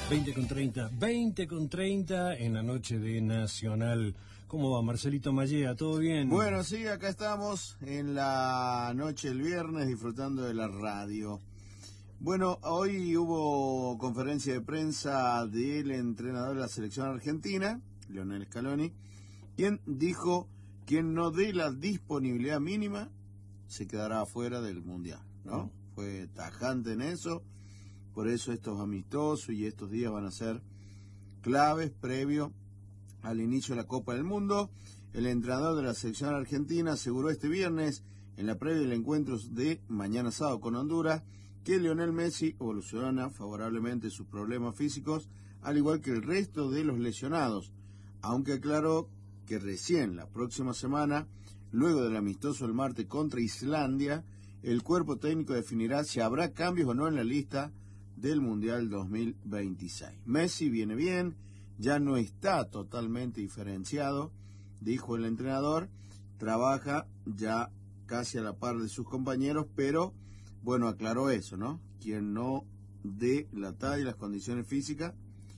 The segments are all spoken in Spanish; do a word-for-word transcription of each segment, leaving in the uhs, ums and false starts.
veinte con treinta, veinte con treinta en la noche de Nacional. ¿Cómo va, Marcelito Mallea? ¿Todo bien? Bueno, sí, acá estamos en la noche del viernes disfrutando de la radio. Bueno, hoy hubo conferencia de prensa del entrenador de la selección argentina, Lionel Scaloni, quien dijo que no dé la disponibilidad mínima se quedará afuera del Mundial, ¿no? Mm. Fue tajante en eso, por eso estos amistosos y estos días van a ser claves previo al inicio de la Copa del Mundo. El entrenador de la selección argentina aseguró este viernes, en la previa del encuentro de mañana sábado con Honduras, que Lionel Messi evoluciona favorablemente sus problemas físicos, al igual que el resto de los lesionados, aunque aclaró que recién la próxima semana, luego del amistoso el martes contra Islandia, el cuerpo técnico definirá si habrá cambios o no en la lista del Mundial dos mil veintiséis. Messi viene bien, ya no está totalmente diferenciado, dijo el entrenador, trabaja ya casi a la par de sus compañeros, pero bueno, aclaró eso, ¿no? Quien no dé la talla y las condiciones físicas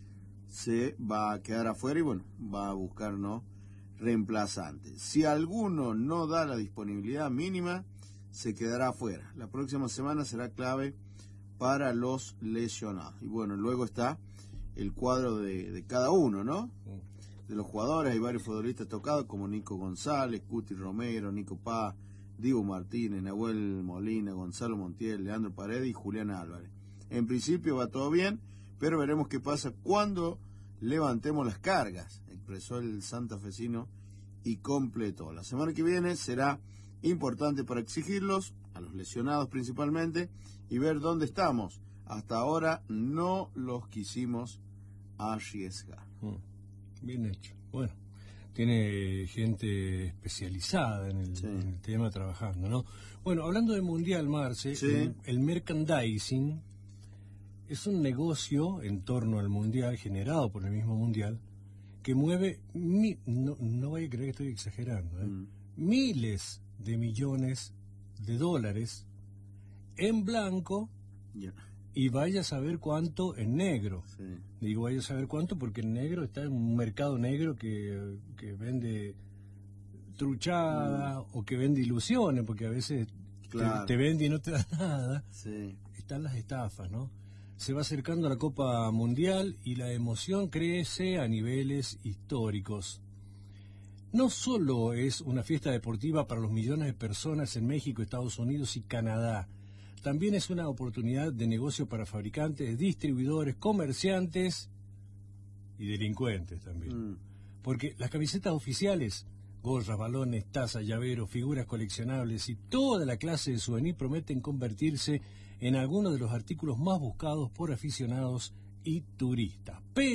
se va a quedar afuera y bueno, va a buscar, ¿no?, reemplazantes. Si alguno no da la disponibilidad mínima, se quedará afuera. La próxima semana será clave para los lesionados. Y bueno, luego está el cuadro de, de cada uno, ¿no? De los jugadores, hay varios futbolistas tocados, como Nico González, Cuti Romero, Nico Paz, Diego Martínez, Nahuel Molina, Gonzalo Montiel, Leandro Paredes y Julián Álvarez. En principio va todo bien, pero veremos qué pasa cuando levantemos las cargas, expresó el santafesino y completó. La semana que viene será importante para exigirlos, a los lesionados principalmente, y ver dónde estamos. Hasta ahora no los quisimos arriesgar. Bien hecho. Bueno, tiene gente especializada en el, sí. en el tema trabajando, ¿no? Bueno, hablando de Mundial, Marce, sí. el, el merchandising es un negocio en torno al Mundial, generado por el mismo Mundial, que mueve, mi, no, no vaya a creer que estoy exagerando, ¿eh? mm. miles de millones de dólares en blanco yeah. y vaya a saber cuánto en negro. Sí. Digo vaya a saber cuánto porque en negro está en un mercado negro que, que vende truchada mm. o que vende ilusiones, porque a veces claro. te, te vende y no te da nada. Sí. Están las estafas, ¿no? Se va acercando a la Copa Mundial y la emoción crece a niveles históricos. No solo es una fiesta deportiva para los millones de personas en México, Estados Unidos y Canadá, también es una oportunidad de negocio para fabricantes, distribuidores, comerciantes y delincuentes también. Mm. Porque las camisetas oficiales, gorras, balones, tazas, llaveros, figuras coleccionables y toda la clase de souvenir prometen convertirse en algunos de los artículos más buscados por aficionados y turistas. Pero